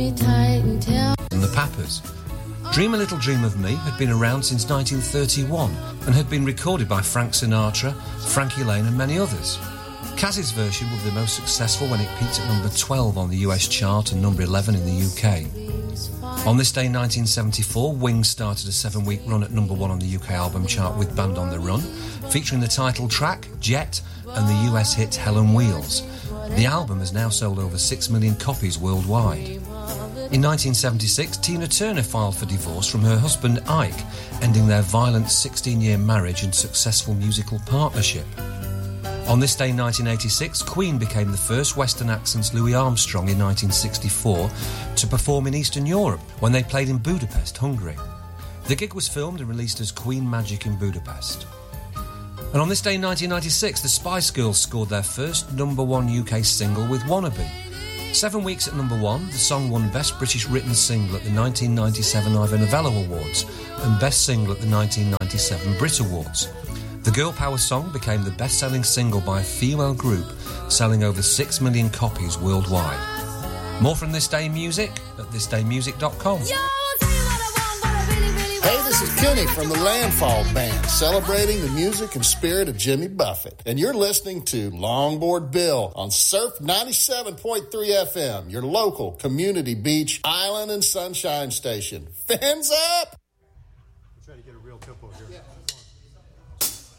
And the Pappers. Dream a Little Dream of Me had been around since 1931 and had been recorded by Frank Sinatra, Frankie Laine and many others. Kaz's version would be the most successful when it peaked at number 12 on the US chart and number 11 in the UK. On this day in 1974, Wings started a 7-week run at number 1 on the UK album chart with Band on the Run, featuring the title track, Jet, and the US hit Hell on Wheels. The album has now sold over 6 million copies worldwide. In 1976, Tina Turner filed for divorce from her husband Ike, ending their violent 16-year marriage and successful musical partnership. On this day in 1986, Queen became the first Western act since Louis Armstrong in 1964 to perform in Eastern Europe when they played in Budapest, Hungary. The gig was filmed and released as Queen Magic in Budapest. And on this day in 1996, the Spice Girls scored their first number 1 UK single with Wannabe. 7 weeks at number 1, the song won Best British Written Single at the 1997 Ivor Novello Awards and Best Single at the 1997 Brit Awards. The Girl Power song became the best-selling single by a female group, selling over 6 million copies worldwide. More from This Day in Music at thisdaymusic.com. Hey, this is Kenny from the Landfall Band, celebrating the music and spirit of Jimmy Buffett. And you're listening to Longboard Bill on Surf 97.3 FM, your local community beach, island, and sunshine station. Fins up! Try to get a real tempo here. Yeah.